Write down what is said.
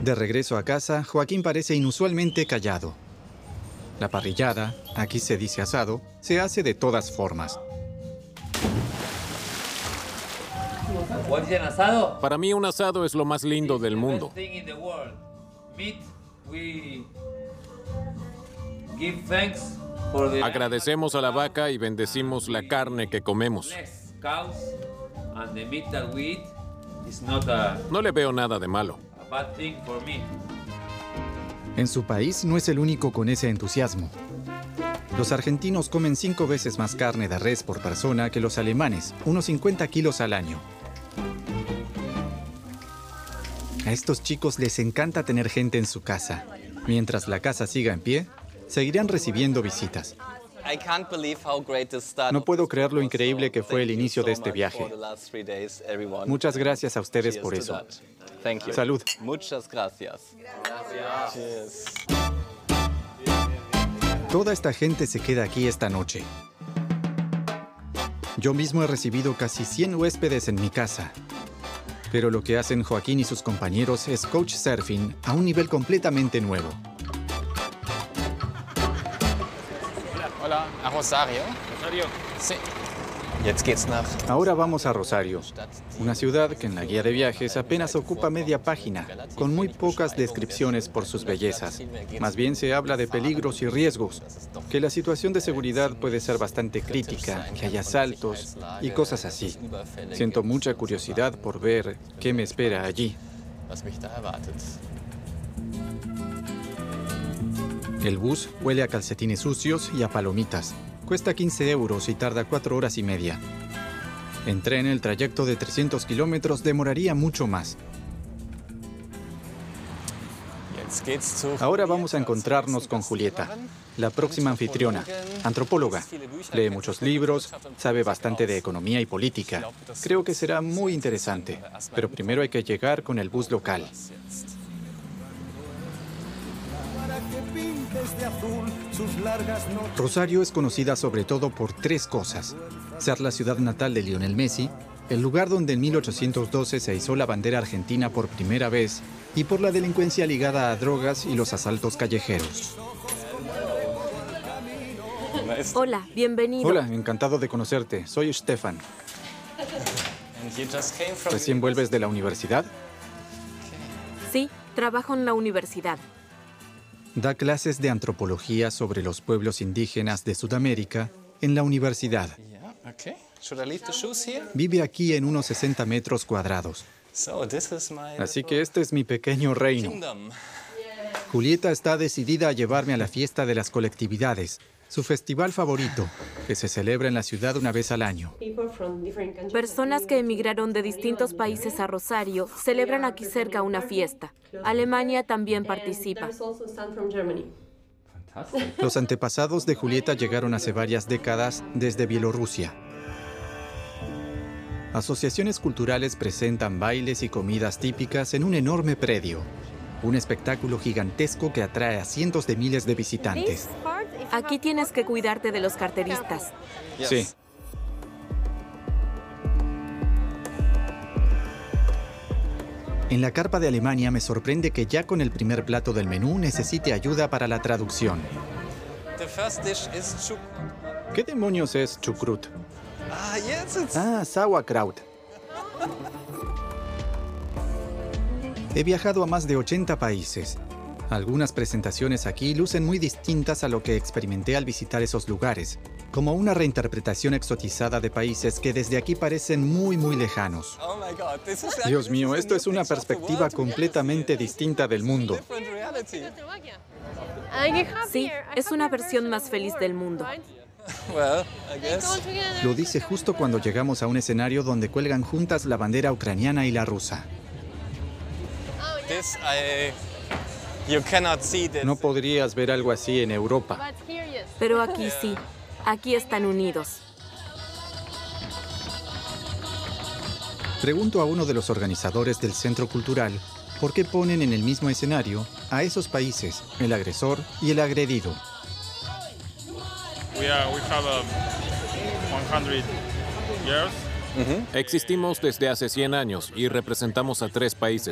De regreso a casa, Joaquín parece inusualmente callado. La parrillada, aquí se dice asado, se hace de todas formas. ¿Asado? Para mí un asado es lo más lindo del mundo. Agradecemos a la vaca y bendecimos la carne que comemos. No le veo nada de malo. En su país no es el único con ese entusiasmo. Los argentinos comen 5 veces más carne de res por persona que los alemanes, unos 50 kilos al año. A estos chicos les encanta tener gente en su casa. Mientras la casa siga en pie, seguirán recibiendo visitas. No puedo creer lo increíble que fue el inicio de este viaje. Muchas gracias a ustedes por eso. Salud. Muchas gracias. Toda esta gente se queda aquí esta noche. Yo mismo he recibido casi 100 huéspedes en mi casa. Pero lo que hacen Joaquín y sus compañeros es couchsurfing a un nivel completamente nuevo. Hola, a Rosario. Rosario. Sí. Jetzt geht's nach. Ahora vamos a Rosario, una ciudad que en la guía de viajes apenas ocupa media página, con muy pocas descripciones por sus bellezas. Más bien se habla de peligros y riesgos, que la situación de seguridad puede ser bastante crítica, que hay asaltos y cosas así. Siento mucha curiosidad por ver qué me espera allí. El bus huele a calcetines sucios y a palomitas. Cuesta 15 euros y tarda 4 horas y media. En tren, el trayecto de 300 kilómetros demoraría mucho más. Ahora vamos a encontrarnos con Julieta, la próxima anfitriona, antropóloga. Lee muchos libros, sabe bastante de economía y política. Creo que será muy interesante, pero primero hay que llegar con el bus local. Rosario es conocida sobre todo por 3 cosas. Ser la ciudad natal de Lionel Messi, el lugar donde en 1812 se izó la bandera argentina por primera vez, y por la delincuencia ligada a drogas y los asaltos callejeros. Hola, bienvenido. Hola, encantado de conocerte. Soy Stefan. ¿Recién vuelves de la universidad? Sí, trabajo en la universidad. Da clases de antropología sobre los pueblos indígenas de Sudamérica en la universidad. Vive aquí en unos 60 metros cuadrados. Así que este es mi pequeño reino. Julieta está decidida a llevarme a la fiesta de las colectividades, su festival favorito, que se celebra en la ciudad una vez al año. Personas que emigraron de distintos países a Rosario celebran aquí cerca una fiesta. Alemania también participa. Los antepasados de Julieta llegaron hace varias décadas desde Bielorrusia. Asociaciones culturales presentan bailes y comidas típicas en un enorme predio. Un espectáculo gigantesco que atrae a cientos de miles de visitantes. Aquí tienes que cuidarte de los carteristas. Sí. En la carpa de Alemania me sorprende que ya con el primer plato del menú necesite ayuda para la traducción. ¿Qué demonios es chucrut? Sauerkraut. He viajado a más de 80 países. Algunas presentaciones aquí lucen muy distintas a lo que experimenté al visitar esos lugares, como una reinterpretación exotizada de países que desde aquí parecen muy, muy lejanos. Dios mío, esto es una perspectiva completamente distinta del mundo. Sí, es una versión más feliz del mundo. Lo dice justo cuando llegamos a un escenario donde cuelgan juntas la bandera ucraniana y la rusa. No podrías ver algo así en Europa. Pero aquí sí. Aquí están unidos. Pregunto a uno de los organizadores del centro cultural por qué ponen en el mismo escenario a esos países, el agresor y el agredido. Existimos desde hace 100 años y representamos a 3 países.